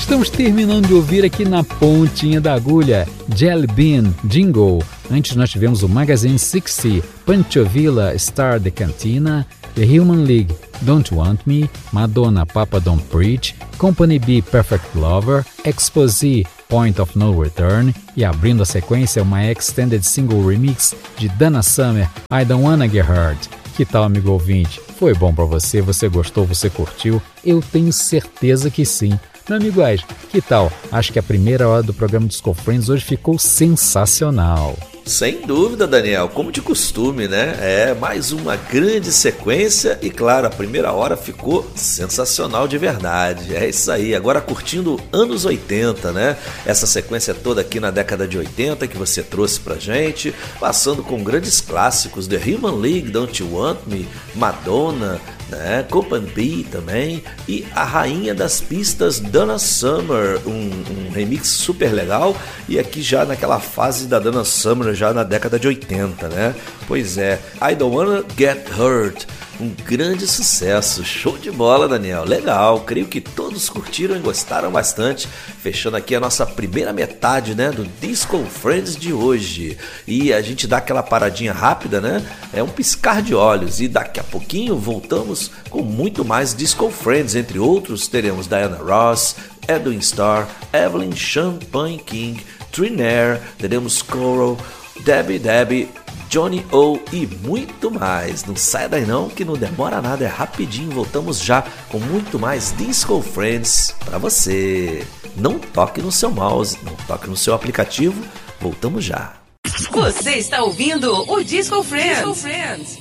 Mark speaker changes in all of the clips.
Speaker 1: Estamos terminando de ouvir aqui na pontinha da agulha Jelly Bean, Jingle. Antes nós tivemos o Magazine 60, Pancho Villa, Star de Cantina, The Human League, Don't Want Me, Madonna, Papa Don't Preach, Company B, Perfect Lover, Exposé, Point of No Return, e abrindo a sequência uma Extended Single Remix de Dana Summer, I Don't Wanna Get Hurt. Que tal, amigo ouvinte? Foi bom pra você? Você gostou? Você curtiu? Eu tenho certeza que sim. Meu amigo Ed, que tal? Acho que a primeira hora do programa Disco Friends hoje ficou sensacional.
Speaker 2: Sem dúvida, Daniel, como de costume, né? É mais uma grande sequência e, claro, a primeira hora ficou sensacional de verdade. É isso aí, agora curtindo anos 80, né? Essa sequência toda aqui na década de 80 que você trouxe pra gente, passando com grandes clássicos, The Human League, Don't You Want Me, Madonna, né? Company B também, e a rainha das pistas, Dana Summer, um remix super legal, e aqui já naquela fase da Dana Summer, já na década de 80, né? Pois é, I Don't Wanna Get Hurt, um grande sucesso, show de bola, Daniel, legal, creio que todos curtiram e gostaram bastante, fechando aqui a nossa primeira metade, né, do Disco Friends de hoje, e a gente dá aquela paradinha rápida, né, é um piscar de olhos, e daqui a pouquinho voltamos com muito mais Disco Friends, entre outros teremos Diana Ross, Edwin Starr, Evelyn Champagne King, Trinaire, teremos Coral, Debbie, Johnny O e muito mais. Não sai daí não, que não demora nada, é rapidinho. Voltamos já com muito mais Disco Friends para você. Não toque no seu mouse, não toque no seu aplicativo. Voltamos já.
Speaker 3: Você está ouvindo o Disco Friends.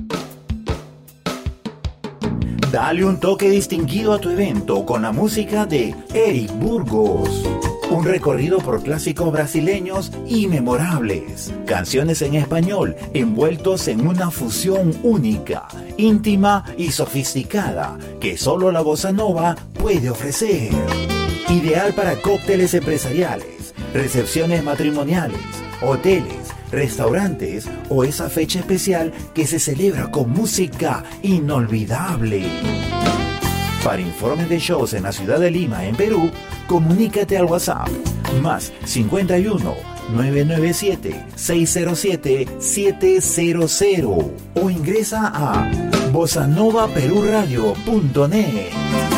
Speaker 4: Dale un toque distinguido a tu evento con la música de Eric Burgos. Un recorrido por clásicos brasileños y memorables. Canciones en español envueltos en una fusión única, íntima y sofisticada que solo la bossa nova puede ofrecer. Ideal para cócteles empresariales, recepciones matrimoniales, hoteles, restaurantes o esa fecha especial que se celebra con música inolvidable. Para informes de shows en la ciudad de Lima, en Perú, comunícate al WhatsApp más 51 997 607 700 o ingresa a bossanovaperuradio.net.